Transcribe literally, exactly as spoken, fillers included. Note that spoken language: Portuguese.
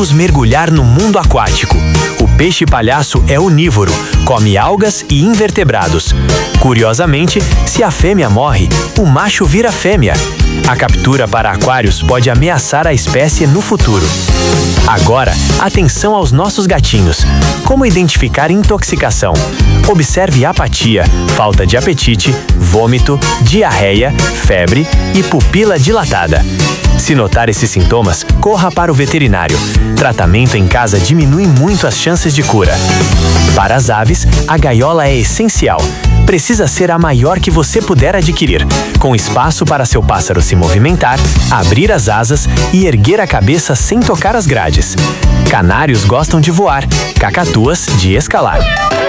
Vamos mergulhar no mundo aquático. O peixe-palhaço é onívoro, come algas e invertebrados. Curiosamente, se a fêmea morre, o macho vira fêmea. A captura para aquários pode ameaçar a espécie no futuro. Agora, atenção aos nossos gatinhos. Como identificar intoxicação? Observe apatia, falta de apetite, vômito, diarreia, febre e pupila dilatada. Se notar esses sintomas, corra para o veterinário. Tratamento em casa diminui muito as chances de cura. Para as aves, a gaiola é essencial. Precisa ser a maior que você puder adquirir, com espaço para seu pássaro se movimentar, abrir as asas e erguer a cabeça sem tocar as grades. Canários gostam de voar, cacatuas de escalar.